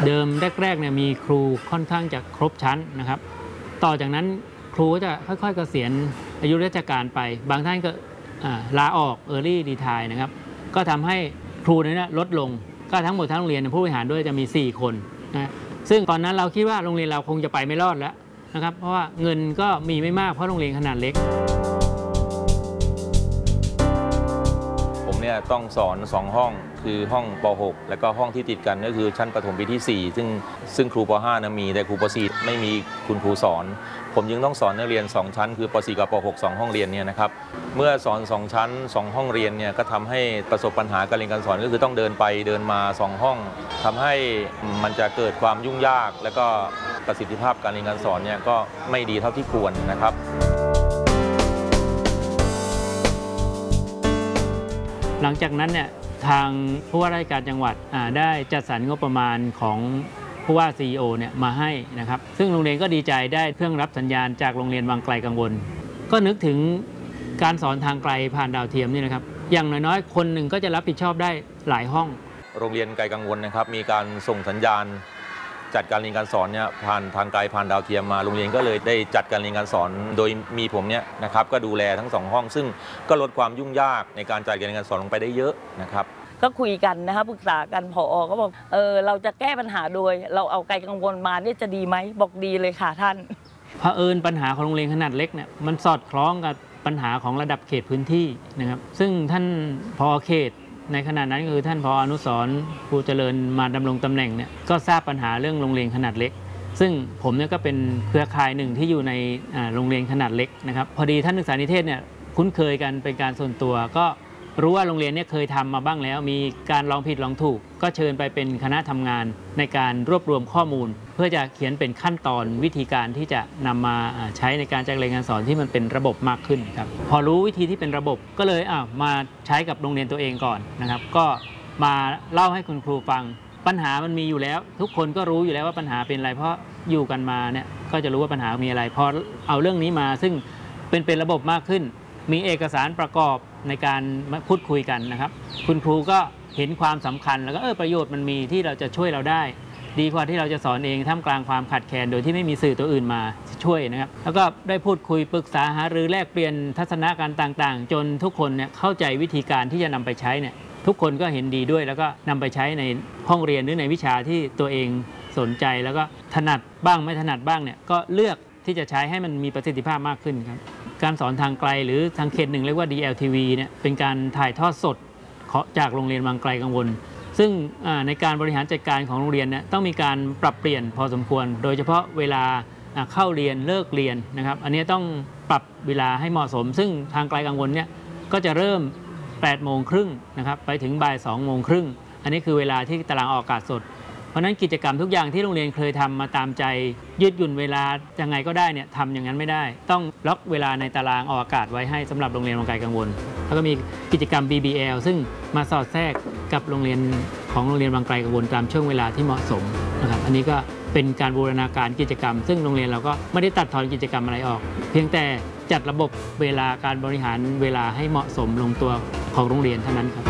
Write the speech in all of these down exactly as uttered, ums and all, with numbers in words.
เดิมแรกๆเนี่ยมีครูค่อนข้างจะครบชั้นนะครับต่อจากนั้นครูก็จะค่อยๆเกษียณอายุราชการไปบางท่านก็ลาออก Early Retire นะครับก็ทำให้ครูนั้นลดลงก็ทั้งหมดทั้งโรงเรียนผู้บริหารด้วยจะมีสี่คนนะซึ่งตอนนั้นเราคิดว่าโรงเรียนเราคงจะไปไม่รอดแล้วนะครับเพราะว่าเงินก็มีไม่มากเพราะโรงเรียนขนาดเล็กผมเนี่ยต้องสอนสองห้องคือห้องป หก แล้วก็ห้องที่ติดกันก็คือชั้นประถมปีที่สี่ซึ่งซึ่งครูป ห้านะมีแต่ครูป สี่ไม่มีคุณครูสอนผมยังต้องสอนนักเรียนสองชั้นคือป สี่ กับป หก สองห้องเรียนเนี่ยนะครับเมื่อสอนสองชั้นสองห้องเรียนเนี่ยก็ทำให้ประสบปัญหาการเรียนการสอนก็คือต้องเดินไปเดินมาสองห้องทำให้มันจะเกิดความยุ่งยากและก็ประสิทธิภาพการเรียนการสอนเนี่ยก็ไม่ดีเท่าที่ควรนะครับหลังจากนั้นเนี่ยทางผู้ว่าราชการจังหวัดได้จัดสรรงบประมาณของผู้ว่า ซี อี โอ เนี่ยมาให้นะครับซึ่งโรงเรียนก็ดีใจได้เครื่องรับสัญญาณจากโรงเรียนวังไกลกังวลก็นึกถึงการสอนทางไกลผ่านดาวเทียมนี่นะครับอย่างน้อยๆคนหนึ่งก็จะรับผิดชอบได้หลายห้องโรงเรียนไกลกังวลนะครับมีการส่งสัญญาณจัดการเรียนการสอนเนี่ยผ่านทางไกลผ่านดาวเทียมมาโรงเรียนก็เลยได้จัดการเรียนการสอนโดยมีผมเนี่ยนะครับก็ดูแลทั้งสองห้องซึ่งก็ลดความยุ่งยากในการจัดการเรียนการสอนลงไปได้เยอะนะครับก็คุยกันนะคะปรึกษากันผอ.ก็บอกเออเราจะแก้ปัญหาโดยเราเอาไกลกังวลมาเนี่ยจะดีไหมบอกดีเลยค่ะท่านเผอิญปัญหาของโรงเรียนขนาดเล็กเนี่ยมันสอดคล้องกับปัญหาของระดับเขตพื้นที่นะครับซึ่งท่านผอ.เขตในขณะนั้นคือท่านผอ.อนุสรณ์ภูเจริญมาดำรงตำแหน่งเนี่ยก็ทราบปัญหาเรื่องโรงเรียนขนาดเล็กซึ่งผมเนี่ยก็เป็นเครือข่ายหนึ่งที่อยู่ในโรงเรียนขนาดเล็กนะครับพอดีท่านศึกษานิเทศเนี่ยคุ้นเคยกันเป็นการส่วนตัวก็รู้ว่าโรงเรียนเนี่ยเคยทำมาบ้างแล้วมีการลองผิดลองถูกก็เชิญไปเป็นคณะทำงานในการรวบรวมข้อมูลเพื่อจะเขียนเป็นขั้นตอนวิธีการที่จะนำมาใช้ในการจัดการเรียนการสอนที่มันเป็นระบบมากขึ้นครับพอรู้วิธีที่เป็นระบบก็เลยอ่ะมาใช้กับโรงเรียนตัวเองก่อนนะครับก็มาเล่าให้คุณครูฟังปัญหามันมีอยู่แล้วทุกคนก็รู้อยู่แล้วว่าปัญหาเป็นอะไรเพราะอยู่กันมาเนี่ยก็จะรู้ว่าปัญหามีอะไรพอเอาเรื่องนี้มาซึ่งเป็นเป็นระบบมากขึ้นมีเอกสารประกอบในการพูดคุยกันนะครับคุณครูก็เห็นความสำคัญแล้วก็เออประโยชน์มันมีที่เราจะช่วยเราได้ดีกว่าที่เราจะสอนเองท่ามกลางความขัดแคลนโดยที่ไม่มีสื่อตัวอื่นมาช่วยนะครับแล้วก็ได้พูดคุยปรึกษาหารือแลกเปลี่ยนทัศนะการต่างๆจนทุกคนเนี่ยเข้าใจวิธีการที่จะนำไปใช้เนี่ยทุกคนก็เห็นดีด้วยแล้วก็นำไปใช้ในห้องเรียนหรือในวิชาที่ตัวเองสนใจแล้วก็ถนัดบ้างไม่ถนัดบ้างเนี่ยก็เลือกที่จะใช้ให้มันมีประสิทธิภาพมากขึ้นครับการสอนทางไกลหรือทางเขตหนึ่งเรียกว่า ดี แอล ที วี เนี่ยเป็นการถ่ายทอดสดจากโรงเรียนวังไกลกังวลซึ่งในการบริหารจัดการของโรงเรียนเนี่ยต้องมีการปรับเปลี่ยนพอสมควรโดยเฉพาะเวลาเข้าเรียนเลิกเรียนนะครับอันนี้ต้องปรับเวลาให้เหมาะสมซึ่งทางไกลกังวลเนี่ยก็จะเริ่มแปดโมงครึ่งนะครับไปถึงบ่ายสองโมงครึ่งอันนี้คือเวลาที่ตารางออกอากาศสดเพราะนั้นกิจกรรมทุกอย่างที่โรงเรียนเคยทำมาตามใจยืดหยุ่นเวลายังไงก็ได้เนี่ยทำอย่างนั้นไม่ได้ต้องล็อกเวลาในตารางออกอากาศไว้ให้สำหรับโรงเรียนวังไกลกังวลแล้วก็มีกิจกรรม บี บี แอล ซึ่งมาสอดแทรกกับโรงเรียนของโรงเรียนวังไกลกังวลตามช่วงเวลาที่เหมาะสมนะครับอันนี้ก็เป็นการบูรณาการกิจกรรมซึ่งโรงเรียนเราก็ไม่ได้ตัดทอนกิจกรรมอะไรออกเพียงแต่จัดระบบเวลาการบริหารเวลาให้เหมาะสมลงตัวของโรงเรียนเท่านั้นครับ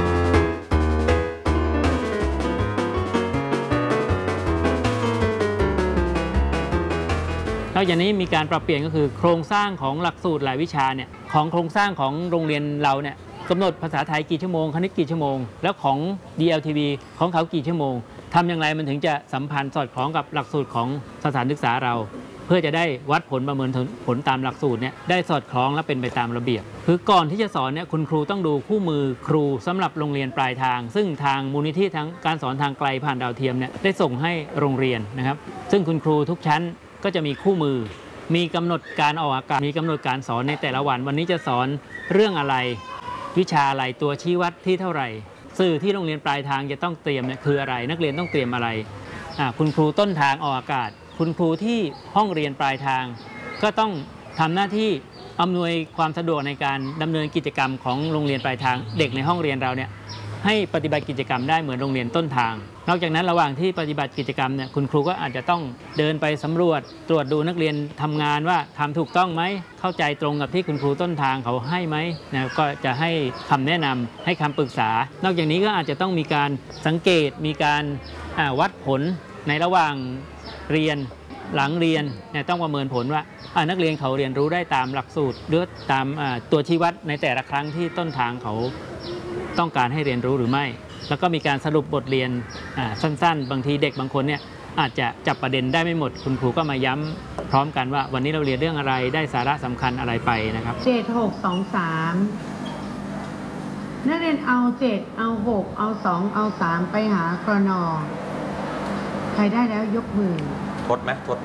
นอกจากนี้มีการปรับเปลี่ยนก็คือโครงสร้างของหลักสูตรรายวิชาเนี่ยของโครงสร้างของโรงเรียนเราเนี่ยกำหนดภาษาไทยกี่ชั่วโมงคณิตกี่ชั่วโมงแล้วของ ดี แอล ที วี ของเขากี่ชั่วโมงทำอย่างไรมันถึงจะสัมพันธ์สอดคล้องกับหลักสูตรของสถานศึกษาเราเพื่อจะได้วัดผลประเมินผลตามหลักสูตรเนี่ยได้สอดคล้องและเป็นไปตามระเบียบคือก่อนที่จะสอนเนี่ยคุณครูต้องดูคู่มือครูสำหรับโรงเรียนปลายทางซึ่งทางมูลนิธิทั้งการสอนทางไกลผ่านดาวเทียมเนี่ยได้ส่งให้โรงเรียนนะครับซึ่งคุณครูทุกชั้นก็จะมีคู่มือมีกำหนดการออกอากาศมีกำหนดการสอนในแต่ละวันวันนี้จะสอนเรื่องอะไรวิชาอะไรตัวชี้วัดที่เท่าไหร่สื่อที่โรงเรียนปลายทางจะต้องเตรียมเนี่ยคืออะไรนักเรียนต้องเตรียมอะไรคุณครูต้นทางออกอากาศคุณครูที่ห้องเรียนปลายทางก็ต้องทำหน้าที่อำนวยความสะดวกในการดำเนินกิจกรรมของโรงเรียนปลายทางเด็กในห้องเรียนเราเนี่ยให้ปฏิบัติกิจกรรมได้เหมือนโรงเรียนต้นทางนอกจากนั้นระหว่างที่ปฏิบัติกิจกรรมเนี่ยคุณครูก็อาจจะต้องเดินไปสำรวจตรวจดูนักเรียนทำงานว่าทำถูกต้องไหมเข้าใจตรงกับที่คุณครูต้นทางเขาให้ไหมนะก็จะให้คำแนะนำให้คำปรึกษานอกจากนี้ก็อาจจะต้องมีการสังเกตมีการวัดผลในระหว่างเรียนหลังเรียนเนี่ยต้องประเมินผลว่านักเรียนเขาเรียนรู้ได้ตามหลักสูตรหรือตามตัวชี้วัดในแต่ละครั้งที่ต้นทางเขาต้องการให้เรียนรู้หรือไม่แล้วก็มีการสรุปบทเรียนสั้นๆบางทีเด็กบางคนเนี่ยอาจจะจับประเด็นได้ไม่หมดคุณครูก็มาย้ำพร้อมกันว่าวันนี้เราเรียนเรื่องอะไรได้สาระสำคัญอะไรไปนะครับเจ็ดหกสองสามนักเรียนเอาเจ็ดเอาหกเอาสองเอาสามไปหากรนใครได้แล้วยกมือทดไหมทดไหม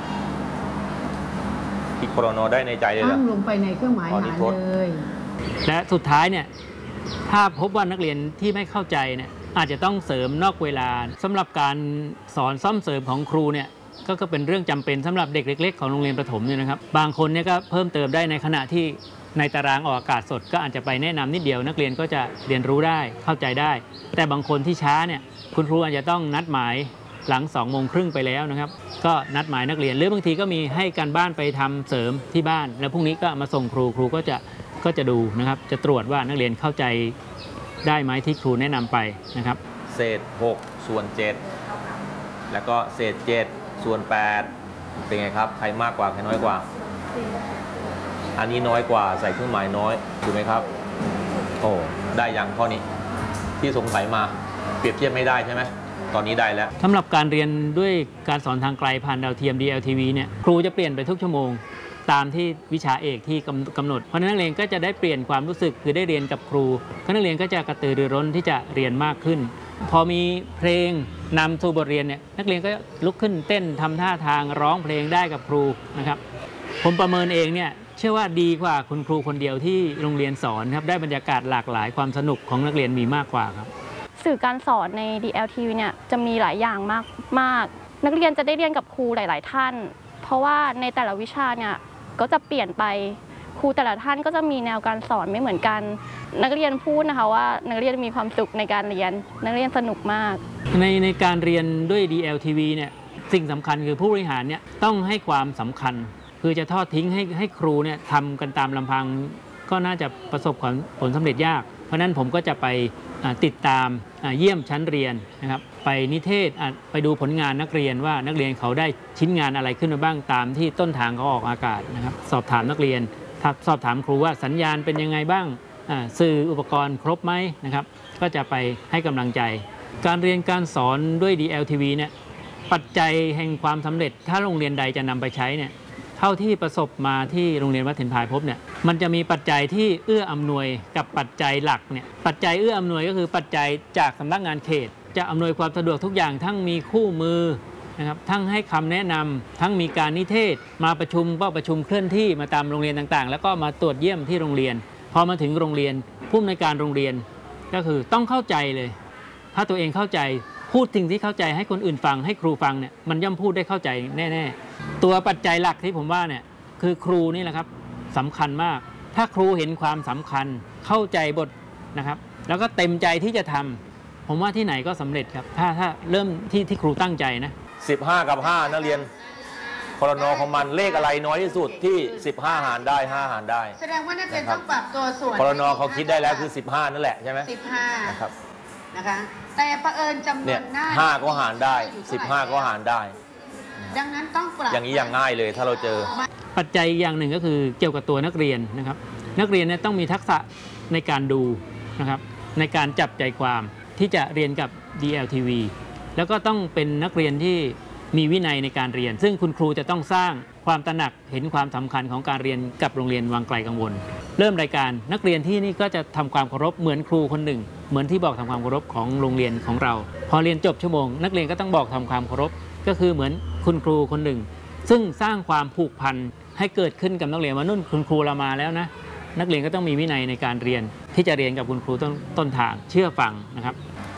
อีกกรนได้ในใจเลยเหรอตั้งลงไปในเครื่องหมายหาเลยและสุดท้ายเนี่ยถ้าพบว่านักเรียนที่ไม่เข้าใจเนี่ยอาจจะต้องเสริมนอกเวลาสำหรับการสอนซ่อมเสริมของครูเนี่ยก็เป็นเรื่องจำเป็นสำหรับเด็กเล็กๆของโรงเรียนประถมเนี่ยนะครับบางคนเนี่ยก็เพิ่มเติมได้ในขณะที่ในตารางออกอากาศสดก็อาจจะไปแนะนำนิดเดียวนักเรียนก็จะเรียนรู้ได้เข้าใจได้แต่บางคนที่ช้าเนี่ยคุณครูอาจจะต้องนัดหมายหลังสองโมงครึ่งไปแล้วนะครับก็นัดหมายนักเรียนหรือบางทีก็มีให้การบ้านไปทำเสริมที่บ้านแล้วพรุ่งนี้ก็มาส่งครูครูก็จะก็จะดูนะครับจะตรวจว่านักเรียนเข้าใจได้ไหมที่ครูแนะนำไปนะครับเศษหกส่วนเจ็ดแล้วก็เศษเจ็ดส่วนแปดเป็นไงครับใครมากกว่าใครน้อยกว่าอันนี้น้อยกว่าใส่เครื่องหมายน้อยถูกไหมครับโอ้ได้ยังข้อนี้ที่สงสัยมาเปรียบเทียบไม่ได้ใช่ไหมตอนนี้ได้แล้วสำหรับการเรียนด้วยการสอนทางไกลผ่านดาวเทียม ดี แอล ที วี เนี่ยครูจะเปลี่ยนไปทุกชั่วโมงตามที่วิชาเอกที่กำหนดเพราะนักเรียนก็จะได้เปลี่ยนความรู้สึกคือได้เรียนกับครูนักเรียนก็จะกระตือรือร้นที่จะเรียนมากขึ้นพอมีเพลงนำสู่บทเรียนเนี่ยนักเรียนก็ลุกขึ้นเต้นทำท่าทางร้องเพลงได้กับครูนะครับผมประเมินเองเนี่ยเชื่อว่าดีกว่าคุณครูคนเดียวที่โรงเรียนสอนครับได้บรรยากาศหลากหลายความสนุกของนักเรียนมีมากกว่าครับสื่อการสอนใน ดี แอล ที วี เนี่ยจะมีหลายอย่างมากมากนักเรียนจะได้เรียนกับครูหลายๆท่านเพราะว่าในแต่ละวิชาเนี่ยก็จะเปลี่ยนไปครูแต่ละท่านก็จะมีแนวการสอนไม่เหมือนกันนักเรียนพูดนะคะว่านักเรียนมีความสุขในการเรียนนักเรียนสนุกมากในในการเรียนด้วย ดี แอล ที วี เนี่ยสิ่งสำคัญคือผู้บริหารเนี่ยต้องให้ความสำคัญคือจะทอดทิ้งให้ให้ครูเนี่ยทำกันตามลำพังก็น่าจะประสบผลสำเร็จยากเพราะนั้นผมก็จะไปติดตามเยี่ยมชั้นเรียนนะครับไปนิเทศไปดูผลงานนักเรียนว่านักเรียนเขาได้ชิ้นงานอะไรขึ้นมาบ้างตามที่ต้นทางเขาออกอากาศนะครับสอบถามนักเรียนสอบถามครูว่าสัญญาณเป็นยังไงบ้างสื่ออุปกรณ์ครบไหมนะครับก็จะไปให้กำลังใจการเรียนการสอนด้วย ดี แอล ที วี เนี่ยปัจจัยแห่งความสำเร็จถ้าโรงเรียนใดจะนำไปใช้เนี่ยเท่าที่ประสบมาที่โรงเรียนวัดเถนพายพบเนี่ยมันจะมีปัจจัยที่เอื้ออำนวยกับปัจจัยหลักเนี่ยปัจจัยเอื้ออำนวยก็คือปัจจัยจากสำนักงานเขตจะอำนวยความสะดวกทุกอย่างทั้งมีคู่มือนะครับทั้งให้คำแนะนำทั้งมีการนิเทศมาประชุมก็ประชุมเคลื่อนที่มาตามโรงเรียนต่างๆแล้วก็มาตรวจเยี่ยมที่โรงเรียนพอมาถึงโรงเรียนผู้อำนวยการโรงเรียนก็คือต้องเข้าใจเลยถ้าตัวเองเข้าใจพูดสิ่งที่เข้าใจให้คนอื่นฟังให้ครูฟังเนี่ยมันย่อมพูดได้เข้าใจแน่ๆตัวปัจจัยหลักที่ผมว่าเนี่ยคือครูนี่แหละครับสำคัญมากถ้าครูเห็นความสำคัญเข้าใจบทนะครับแล้วก็เต็มใจที่จะทำผมว่าที่ไหนก็สำเร็จครับถ้าถ้าเริ่มที่ที่ครูตั้งใจนะสิบห้ากับห้านักเรียนครนของมันเลขอะไรน้อยที่สุดที่สิบห้าหารได้ห้าหารได้แสดงว่านักเรียนต้องปรับตัวส่วนครนเขาคิดได้แล้วคือสิบห้านั่นแหละใช่ไหมสิบห้านะครับนะคะแต่ประเอิญจำนวนหน้าห้าก็หารได้สิบห้าก็หารได้ดังนั้นต้องปรับอย่างนี้อย่างง่ายเลยถ้าเราเจอปัจจัยอย่างหนึ่งก็คือเกี่ยวกับตัวนักเรียนนะครับนักเรียนเนี่ยต้องมีทักษะในการดูนะครับในการจับใจความที่จะเรียนกับ ดี แอล ที วี แล้วก็ต้องเป็นนักเรียนที่มีวินัยในการเรียนซึ่งคุณครูจะต้องสร้างความตระหนักเห็นความสำคัญของการเรียนกับโรงเรียนวังไกลกังวลเริ่มรายการนักเรียนที่นี่ก็จะทำความเคารพเหมือนครูคนหนึ่งเหมือนที่บอกทำความเคารพของโรงเรียนของเราพอเรียนจบชั่วโมงนักเรียนก็ต้องบอกทำความเคารพก็คือเหมือนคุณครูคนหนึ่งซึ่งสร้างความผูกพันให้เกิดขึ้นกับนักเรียนว่านุ่นคุณครูเรามาแล้วนะนักเรียนก็ต้องมีวินัยในการเรียนที่จะเรียนกับคุณครูต้นต้นทางเชื่อฟังนะครับ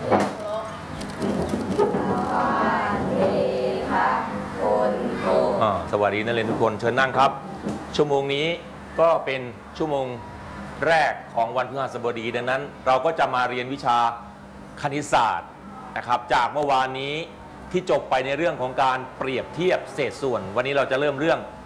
สวัสดีนักเรียนทุกคนเชิญนั่งครับชั่วโมงนี้ก็เป็นชั่วโมงแรกของวันพฤหัสบดีดังนั้นเราก็จะมาเรียนวิชาคณิตศาสตร์นะครับจากเมื่อวานนี้ที่จบไปในเรื่องของการเปรียบเทียบเศษส่วนวันนี้เราจะเริ่มเรื่อง